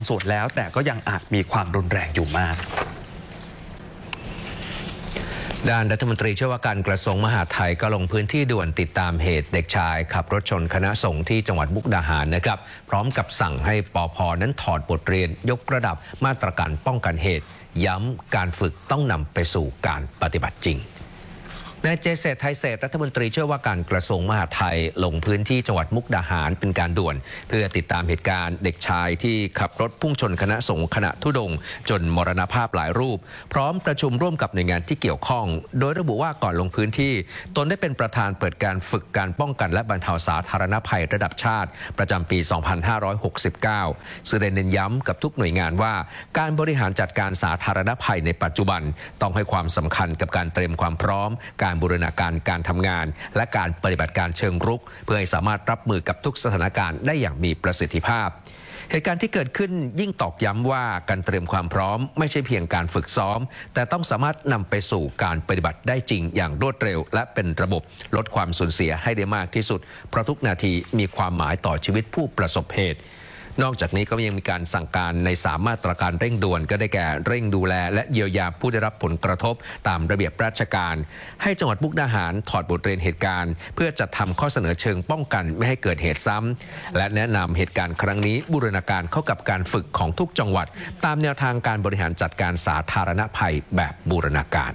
ส่วนแล้วแต่ก็ยังอาจมีความรุนแรงอยู่มากด้านรัฐมนตรีช่วยว่าการกระทรวงมหาดไทยก็ลงพื้นที่ด่วนติดตามเหตุเด็กชายขับรถชนคณะสงฆ์ที่จังหวัดมุกดาหารนะครับพร้อมกับสั่งให้ปภ.นั้นถอดบทเรียนยกระดับมาตรการป้องกันเหตุย้ำการฝึกต้องนำไปสู่การปฏิบัติจริงนายเจษฎไทยเศรษฐ์รัฐมนตรีช่วยว่าการกระทรวงมหาดไทยลงพื้นที่จังหวัดมุกดาหารเป็นการด่วนเพื่อติดตามเหตุการณ์เด็กชายที่ขับรถพุ่งชนคณะสงฆ์ขณะธุดงค์จนมรณภาพหลายรูปพร้อมประชุมร่วมกับหน่วยงานที่เกี่ยวข้องโดยระบุว่าก่อนลงพื้นที่ตนได้เป็นประธานเปิดการฝึกการป้องกันและบรรเทาสาธารณภัยระดับชาติประจำปี 2569 ซึ่งได้เน้นย้ำกับทุกหน่วยงานว่าการบริหารจัดการสาธารณภัยในปัจจุบันต้องให้ความสำคัญกับการเตรียมความพร้อมการบูรณาการทำงานและการปฏิบัติการเชิงรุกเพื่อให้สามารถรับมือกับทุกสถานการณ์ได้อย่างมีประสิทธิภาพเหตุการณ์ที่เกิดขึ้นยิ่งตอกย้ำว่าการเตรียมความพร้อมไม่ใช่เพียงการฝึกซ้อมแต่ต้องสามารถนำไปสู่การปฏิบัติได้จริงอย่างรวดเร็วและเป็นระบบลดความสูญเสียให้ได้มากที่สุดเพราะทุกนาทีมีความหมายต่อชีวิตผู้ประสบเหตุนอกจากนี้ก็ยังมีการสั่งการใน3มาตรการเร่งด่วนก็ได้แก่เร่งดูแลและเยียวยาผู้ได้รับผลกระทบตามระเบียบราชการให้จังหวัดมุกดาหารถอดบทเรียนเหตุการณ์เพื่อจัดทำข้อเสนอเชิงป้องกันไม่ให้เกิดเหตุซ้ำและแนะนำเหตุการณ์ครั้งนี้บูรณาการเข้ากับการฝึกของทุกจังหวัดตามแนวทางการบริหารจัดการสาธารณภัยแบบบูรณาการ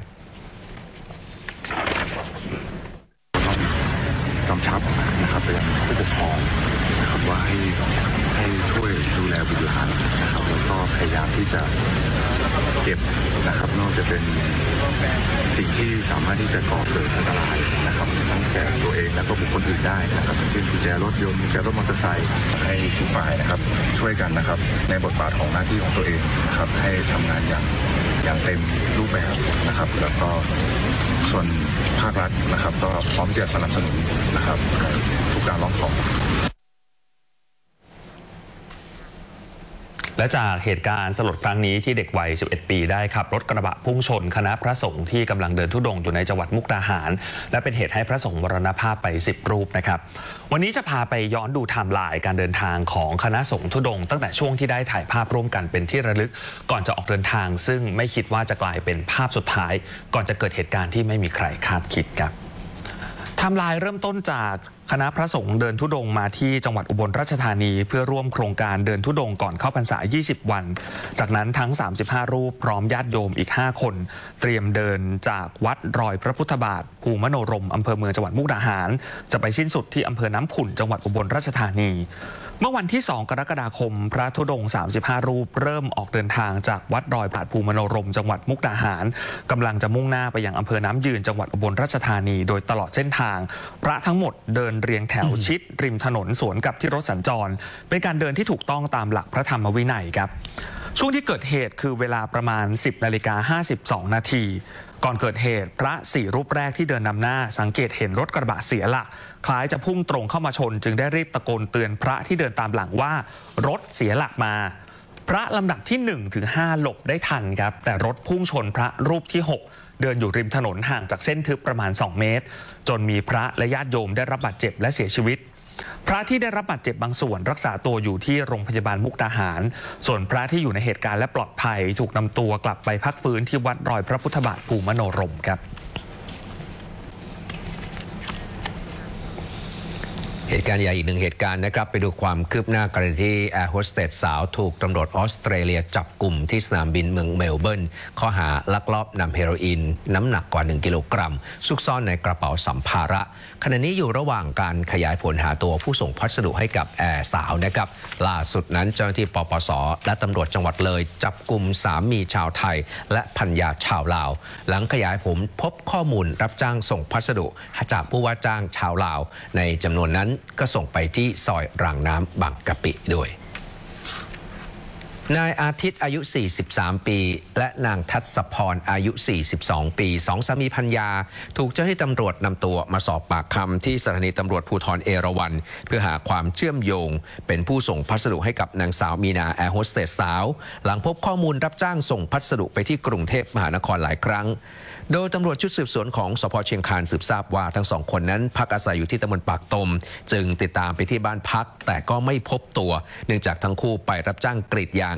กำชับนะครับไปยังผู้ปกครองนะครับว่าให้ช่วยดูแลบุตรหลานนะครับแล้วก็พยายามที่จะเก็บนะครับนอกจากเป็นสิ่งที่สามารถที่จะก่อเกิดอันตรายนะครับทั้งแก่ตัวเองและก็บุคคลอื่นได้นะครับเช่นกุญแจรถยนต์กุญแจรถมอเตอร์ไซค์ให้ทุกฝ่ายนะครับช่วยกันนะครับในบทบาทของหน้าที่ของตัวเองนะครับให้ทำงานอย่างเต็มรูปแบบนะครับแล้วก็ส่วนภาครัฐนะครับก็พร้อมที่จะสนับสนุนนะครับทุกการร้องขอและจากเหตุการณ์สลดครั้งนี้ที่เด็กวัย 11 ปีได้ขับรถกระบะพุ่งชนคณะพระสงฆ์ที่กำลังเดินธุดงค์อยู่ในจังหวัดมุกดาหารและเป็นเหตุให้พระสงฆ์มรณภาพไป10 รูปนะครับวันนี้จะพาไปย้อนดูไทม์ไลน์การเดินทางของคณะสงฆ์ธุดงค์ตั้งแต่ช่วงที่ได้ถ่ายภาพร่วมกันเป็นที่ระลึกก่อนจะออกเดินทางซึ่งไม่คิดว่าจะกลายเป็นภาพสุดท้ายก่อนจะเกิดเหตุการณ์ที่ไม่มีใครคาดคิดครับไทม์ไลน์เริ่มต้นจากคณะพระสงฆ์เดินธุดงค์มาที่จังหวัดอุบลราชธานีเพื่อร่วมโครงการเดินธุดงค์ก่อนเข้าพรรษา 20 วันจากนั้นทั้ง 35 รูปพร้อมญาติโยมอีก 5 คนเตรียมเดินจากวัดรอยพระพุทธบาทภูมโนรมอำเภอเมืองจังหวัดมุกดาหารจะไปสิ้นสุดที่อำเภอน้ำขุ่นจังหวัดอุบลราชธานีเมื่อวันที่ 2 กรกฎาคมพระธุดงค์ 35 รูปเริ่มออกเดินทางจากวัดรอยพระภูมโนรมจังหวัดมุกดาหารกำลังจะมุ่งหน้าไปยังอำเภอน้ำยืนจังหวัดอุบลราชธานีโดยตลอดเส้นทางพระทั้งหมดเดินเรียงแถวชิดริมถนนสวนกับที่รถสัญจรเป็นการเดินที่ถูกต้องตามหลักพระธรรมวินัยครับช่วงที่เกิดเหตุคือเวลาประมาณ 10:52 นาทีก่อนเกิดเหตุพระ4 รูปแรกที่เดินนำหน้าสังเกตเห็นรถกระบะเสียหลักคล้ายจะพุ่งตรงเข้ามาชนจึงได้รีบตะโกนเตือนพระที่เดินตามหลังว่ารถเสียหลักมาพระลำดับที่ 1-5 หลบได้ทันครับแต่รถพุ่งชนพระรูปที่ 6เดินอยู่ริมถนนห่างจากเส้นทึบประมาณ 2 เมตรจนมีพระและญาติโยมได้รับบาดเจ็บและเสียชีวิตพระที่ได้รับบาดเจ็บบางส่วนรักษาตัวอยู่ที่โรงพยาบาลมุกดาหารส่วนพระที่อยู่ในเหตุการณ์และปลอดภัยถูกนำตัวกลับไปพักฟื้นที่วัดรอยพระพุทธบาทภูมโนรมครับเหตุการณ์ใหญ่อีกหนึ่งเหตุการณ์นะครับไปดูความคืบหน้ากรณีที่แอร์โฮสเตสสาวถูกตำรวจออสเตรเลียจับกลุ่มที่สนามบินเมืองเมลเบิร์นข้อหาลักลอบนำเฮโรอีนน้ำหนักกว่า1 กิโลกรัมซุกซ่อนในกระเป๋าสัมภาระขณะนี้อยู่ระหว่างการขยายผลหาตัวผู้ส่งพัสดุให้กับแอร์สาวนะครับล่าสุดนั้นเจ้าหน้าที่ปปส.และตำรวจจังหวัดเลยจับกลุ่มสามีชาวไทยและภรรยาชาวลาวหลังขยายผลพบข้อมูลรับจ้างส่งพัสดุจากผู้ว่าจ้างชาวลาวในจำนวนนั้นก็ส่งไปที่ซอยรางน้ำบางกะปิด้วยนายอาทิตย์อายุ 43 ปีและนางทัศพรอายุ 42 ปีสองสามีภรรยาถูกเจ้าหน้าที่ตำรวจนำตัวมาสอบปากคำที่สถานีตำรวจภูธรเอราวัณเพื่อหาความเชื่อมโยงเป็นผู้ส่งพัสดุให้กับนางสาวมีนาแอร์โฮสเตสสาวหลังพบข้อมูลรับจ้างส่งพัสดุไปที่กรุงเทพมหานครหลายครั้งโดยตำรวจชุดสืบสวนของสภ.เชียงคานสืบทราบว่าทั้ง2 คนนั้นพักอาศัยอยู่ที่ตำบลปากตมจึงติดตามไปที่บ้านพักแต่ก็ไม่พบตัวเนื่องจากทั้งคู่ไปรับจ้างกรีดยาง